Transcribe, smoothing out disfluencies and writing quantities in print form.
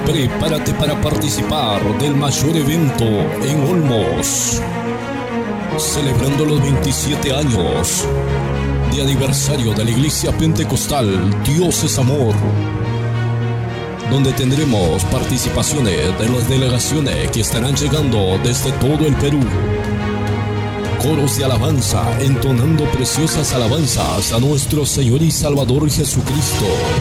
Prepárate para participar del mayor evento en Olmos, celebrando los 27 años de aniversario de la Iglesia Pentecostal Dios es Amor, donde tendremos participaciones de las delegaciones que estarán llegando desde todo el Perú. Coros de alabanza entonando preciosas alabanzas a nuestro Señor y Salvador Jesucristo.